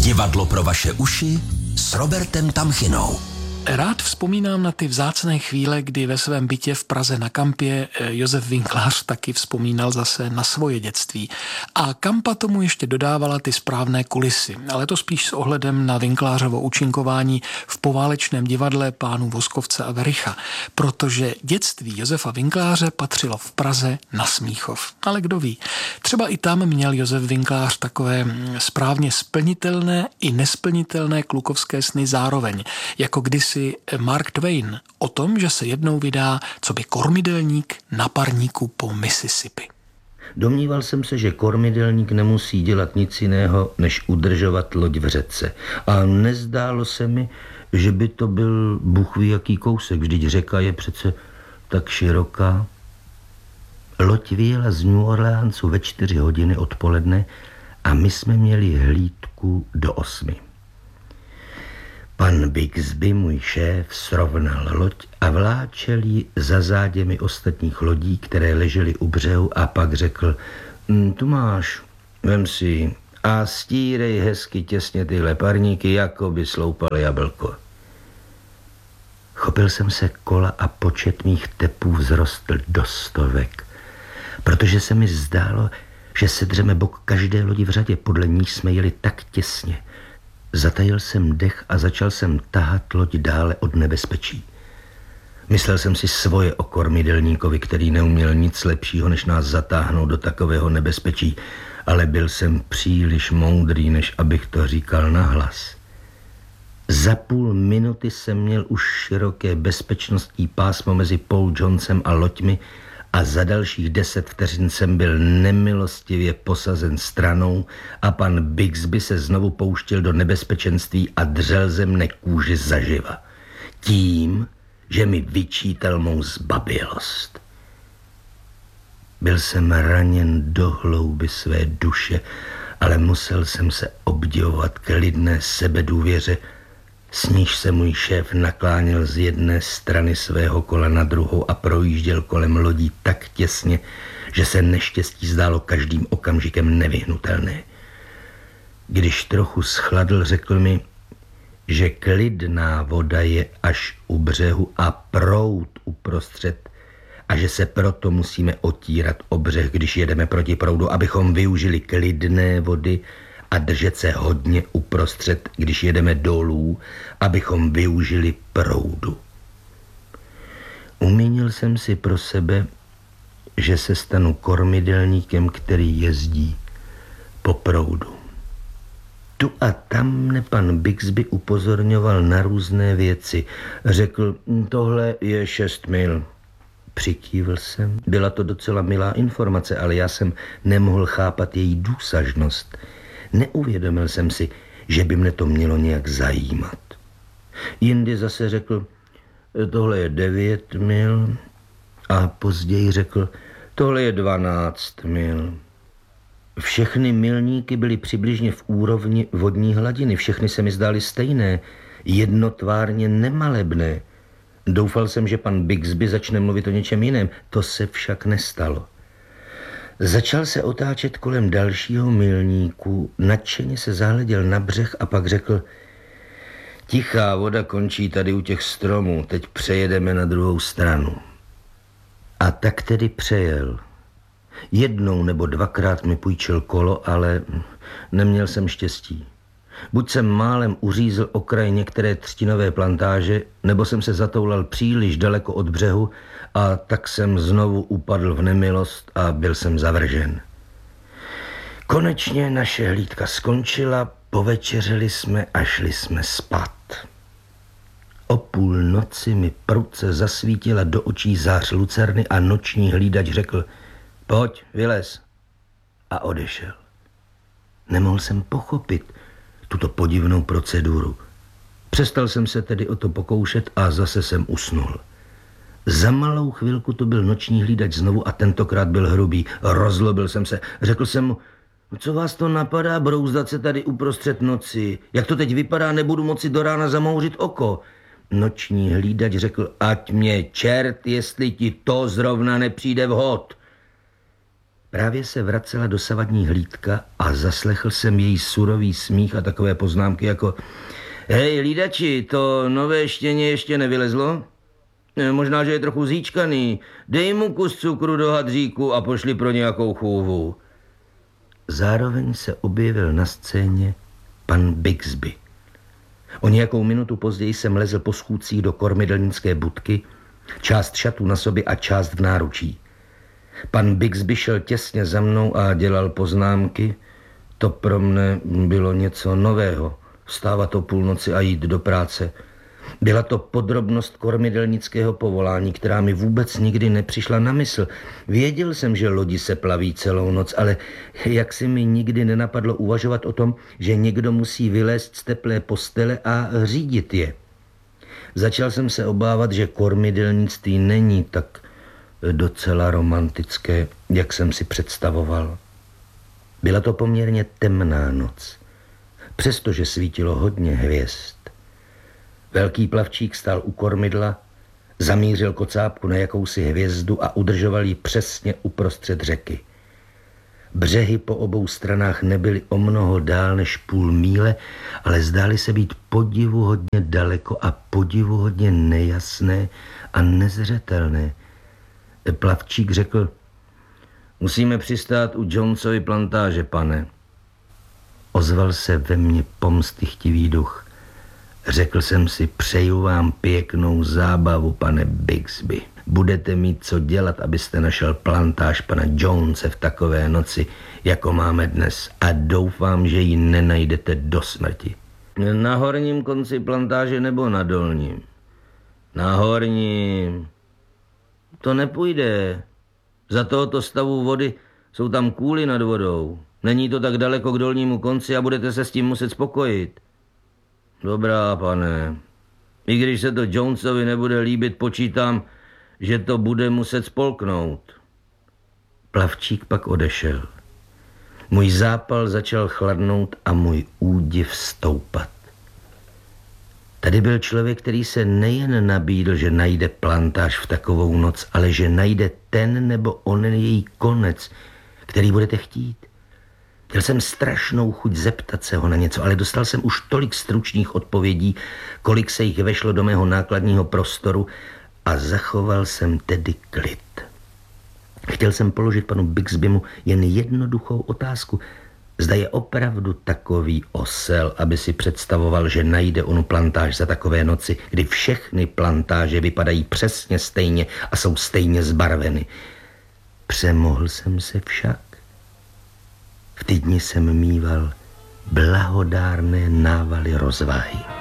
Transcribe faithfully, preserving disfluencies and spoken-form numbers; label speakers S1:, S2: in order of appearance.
S1: Divadlo pro vaše uši s Robertem Tamchinou.
S2: Rád vzpomínám na ty vzácné chvíle, kdy ve svém bytě v Praze na Kampě Josef Winklář taky vzpomínal zase na svoje dětství. A Kampa tomu ještě dodávala ty správné kulisy, ale to spíš s ohledem na Winklářovo účinkování v poválečném divadle pánů Voskovce a Vericha, protože dětství Josefa Winkláře patřilo v Praze na Smíchov. Ale kdo ví, třeba i tam měl Josef Winklář takové správně splnitelné i nesplnitelné klukovské sny zároveň, jako kdysi Mark Twain o tom, že se jednou vydá coby kormidelník na parníku po Mississippi.
S3: Domníval jsem se, že kormidelník nemusí dělat nic jiného, než udržovat loď v řece. A nezdálo se mi, že by to byl bůh ví jaký kousek, vždyť řeka je přece tak široká. Loď vyjela z New Orleansu ve čtyři hodiny odpoledne a my jsme měli hlídku do osmi. Pan Bixby, můj šéf, srovnal loď a vláčel ji za záděmi ostatních lodí, které ležely u břehu, a pak řekl: tu máš, vem si a stírej hezky těsně tyhle parníky, jako by sloupal jablko. Chopil jsem se kola a počet mých tepů vzrostl do stovek, protože se mi zdálo, že se dřeme bok každé lodi v řadě, podle níž jsme jeli tak těsně. Zatajil jsem dech a začal jsem tahat loď dále od nebezpečí. Myslel jsem si svoje o kormidelníkovi, který neuměl nic lepšího, než nás zatáhnout do takového nebezpečí, ale byl jsem příliš moudrý, než abych to říkal nahlas. Za půl minuty jsem měl už široké bezpečnostní pásmo mezi Paul Johnsonem a loďmi a za dalších deset vteřin jsem byl nemilostivě posazen stranou a pan Bixby se znovu pouštěl do nebezpečenství a dřel ze mne kůži zaživa. Tím, že mi vyčítal mou zbabělost. Byl jsem raněn do hlouby své duše, ale musel jsem se obdivovat klidné sebedůvěře, s níž se můj šéf nakláněl z jedné strany svého kola na druhou a projížděl kolem lodí tak těsně, že se neštěstí zdálo každým okamžikem nevyhnutelné. Když trochu schladl, řekl mi, že klidná voda je až u břehu a proud uprostřed a že se proto musíme otírat o břeh, když jedeme proti proudu, abychom využili klidné vody, a držet se hodně uprostřed, když jedeme dolů, abychom využili proudu. Umínil jsem si pro sebe, že se stanu kormidelníkem, který jezdí po proudu. Tu a tam mne pan Bixby upozorňoval na různé věci. Řekl, tohle je šest mil. Přikývl jsem. Byla to docela milá informace, ale já jsem nemohl chápat její důsažnost. Neuvědomil jsem si, že by mne to mělo nějak zajímat. Jindy zase řekl, tohle je devět mil, a později řekl, tohle je dvanáct mil. Všechny milníky byly přibližně v úrovni vodní hladiny, všechny se mi zdály stejné, jednotvárně nemalebné. Doufal jsem, že pan Bixby začne mluvit o něčem jiném, to se však nestalo. Začal se otáčet kolem dalšího milníku, nadšeně se zahleděl na břeh a pak řekl, tichá voda končí tady u těch stromů, teď přejedeme na druhou stranu. A tak tedy přejel. Jednou nebo dvakrát mi půjčil kolo, ale neměl jsem štěstí. Buď jsem málem uřízl okraj některé třtinové plantáže, nebo jsem se zatoulal příliš daleko od břehu a tak jsem znovu upadl v nemilost a byl jsem zavržen. Konečně naše hlídka skončila, povečeřili jsme a šli jsme spát. O půl noci mi prudce zasvítila do očí zář lucerny a noční hlídač řekl, pojď, vylez, a odešel. Nemohl jsem pochopit tuto podivnou proceduru. Přestal jsem se tedy o to pokoušet a zase jsem usnul. Za malou chvilku to byl noční hlídač znovu a tentokrát byl hrubý. Rozlobil jsem se. Řekl jsem mu, co vás to napadá brouzdat se tady uprostřed noci? Jak to teď vypadá, nebudu moci do rána zamouřit oko. Noční hlídač řekl, ať mě čert, jestli ti to zrovna nepřijde vhod. Právě se vracela dosavadní hlídka a zaslechl jsem její surový smích a takové poznámky jako: hej, hlídači, to nové štěně ještě nevylezlo? Možná, že je trochu zíčkaný. Dej mu kus cukru do hadříku a pošli pro nějakou chůvu. Zároveň se objevil na scéně pan Bixby. O nějakou minutu později jsem lezl po schůdcích do kormidelnické budky, část šatů na sobě a část v náručí. Pan Bixby šel těsně za mnou a dělal poznámky. To pro mne bylo něco nového. Vstávat o půlnoci a jít do práce. Byla to podrobnost kormidelnického povolání, která mi vůbec nikdy nepřišla na mysl. Věděl jsem, že lodi se plaví celou noc, ale jak si mi nikdy nenapadlo uvažovat o tom, že někdo musí vylézt z teplé postele a řídit je. Začal jsem se obávat, že kormidelnictví není tak docela romantické, jak jsem si představoval. Byla to poměrně temná noc, přestože svítilo hodně hvězd. Velký plavčík stál u kormidla, zamířil kocápku na jakousi hvězdu a udržoval ji přesně uprostřed řeky. Břehy po obou stranách nebyly o mnoho dál než půl míle, ale zdály se být podivuhodně daleko a podivuhodně nejasné a nezřetelné. Plavčík řekl: musíme přistát u Jonesovy plantáže, pane. Ozval se ve mně pomstychtivý duch. Řekl jsem si: přeju vám pěknou zábavu, pane Bixby. Budete mít co dělat, abyste našel plantáž pana Jonese v takové noci, jako máme dnes, a doufám, že ji nenajdete do smrti. Na horním konci plantáže nebo na dolním? Na horním. To nepůjde. Za tohoto stavu vody jsou tam kůly nad vodou. Není to tak daleko k dolnímu konci a budete se s tím muset spokojit. Dobrá, pane. I když se to Jonesovi nebude líbit, počítám, že to bude muset spolknout. Plavčík pak odešel. Můj zápal začal chladnout a můj údiv stoupat. Tady byl člověk, který se nejen nabídl, že najde plantáž v takovou noc, ale že najde ten nebo onen její konec, který budete chtít. Měl jsem strašnou chuť zeptat se ho na něco, ale dostal jsem už tolik stručných odpovědí, kolik se jich vešlo do mého nákladního prostoru, a zachoval jsem tedy klid. Chtěl jsem položit panu Bixbymu jen jednoduchou otázku. Zda je opravdu takový osel, aby si představoval, že najde onu plantáž za takové noci, kdy všechny plantáže vypadají přesně stejně a jsou stejně zbarveny. Přemohl jsem se však. V ty dni jsem mýval blahodárné návaly rozvahy.